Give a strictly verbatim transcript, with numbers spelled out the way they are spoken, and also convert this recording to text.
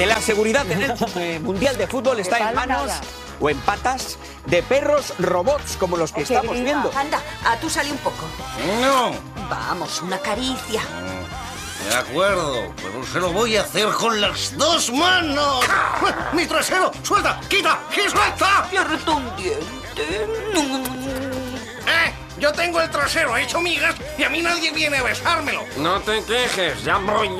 de la seguridad en el eh, Mundial de Fútbol está en manos o en patas de perros robots como los que estamos viendo. Anda, a tú sale un poco. No. Vamos, una caricia. De acuerdo, pero se lo voy a hacer con las dos manos. ¡Mi trasero! ¡Suelta! ¡Quita! ¡Que suelta! Le reto un diente. ¡Eh! Yo tengo el trasero hecho migas y a mí nadie viene a besármelo. No te quejes, ya voy